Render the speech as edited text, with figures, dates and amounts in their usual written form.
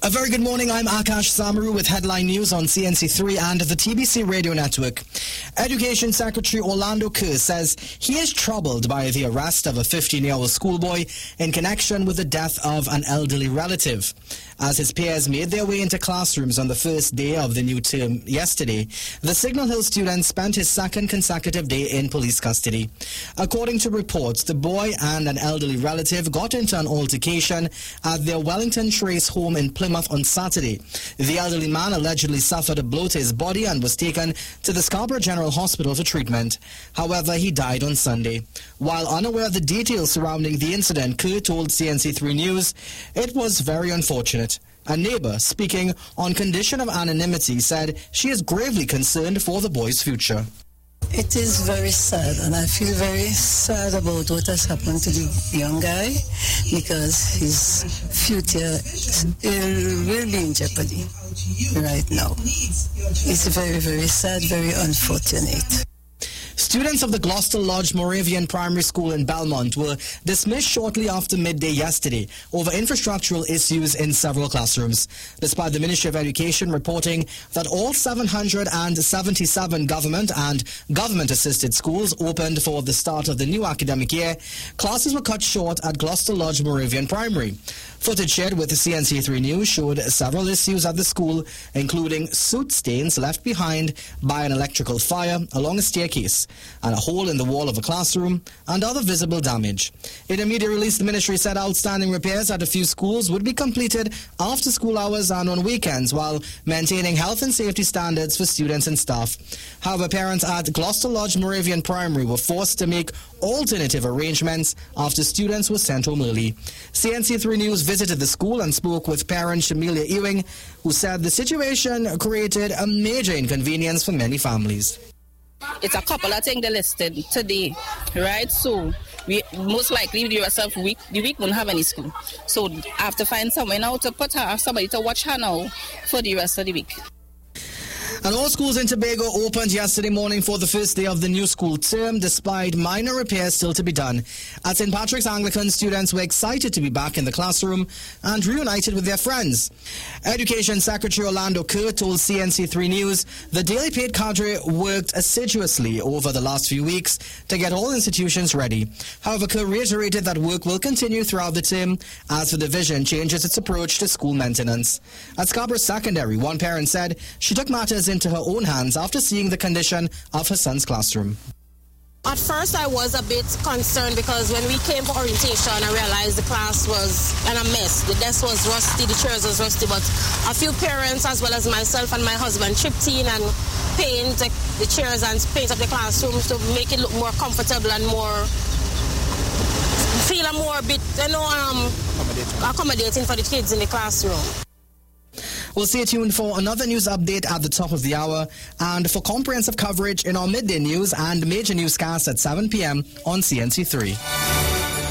A very good morning. I'm Akash Samaru with headline news on CNC3 and the TBC Radio Network. Education Secretary Orlando Kerr says he is troubled by the arrest of a 15-year-old schoolboy in connection with the death of an elderly relative. As his peers made their way into classrooms on the first day of the new term yesterday, the Signal Hill student spent his second consecutive day in police custody. According to reports, the boy and an elderly relative got into an altercation at their Wellington Trace home in Plymouth on Saturday. The elderly man allegedly suffered a blow to his body and was taken to the Scarborough General Hospital for treatment. However, he died on Sunday. While unaware of the details surrounding the incident, Kerr told CNC3 News it was very unfortunate. A neighbor, speaking on condition of anonymity, said she is gravely concerned for the boy's future. It is very sad, and I feel very sad about what has happened to the young guy because his future will be in jeopardy right now. It's very, very sad, very unfortunate. Students of the Gloucester Lodge Moravian Primary School in Belmont were dismissed shortly after midday yesterday over infrastructural issues in several classrooms. Despite the Ministry of Education reporting that all 777 government and government-assisted schools opened for the start of the new academic year, classes were cut short at Gloucester Lodge Moravian Primary. Footage shared with the CNC3 News showed several issues at the school, including soot stains left behind by an electrical fire along a staircase, and a hole in the wall of a classroom, and other visible damage. In a media release, the ministry said outstanding repairs at a few schools would be completed after school hours and on weekends while maintaining health and safety standards for students and staff. However, parents at Gloucester Lodge Moravian Primary were forced to make alternative arrangements after students were sent home early. CNC3 News visited the school and spoke with parent Shamilia Ewing, who said the situation created a major inconvenience for many families. It's a couple of things they listed today, right? So we most likely the rest of the week won't have any school. So I have to find somewhere now to put her, somebody to watch her now for the rest of the week. And all schools in Tobago opened yesterday morning for the first day of the new school term, despite minor repairs still to be done. At St. Patrick's Anglican, students were excited to be back in the classroom and reunited with their friends. Education Secretary Orlando Kerr told CNC3 News the daily paid cadre worked assiduously over the last few weeks to get all institutions ready. However, Kerr reiterated that work will continue throughout the term as the division changes its approach to school maintenance. At Scarborough Secondary, one parent said she took matters into her own hands after seeing the condition of her son's classroom. At first I was a bit concerned because when we came for orientation I realized the class was in a mess. The desk was rusty, the chairs was rusty, but a few parents as well as myself and my husband chipped in and paint the chairs and paint up the classrooms to make it look more comfortable and more accommodating for the kids in the classroom. We'll stay tuned for another news update at the top of the hour and for comprehensive coverage in our midday news and major newscasts at 7 p.m. on CNC3.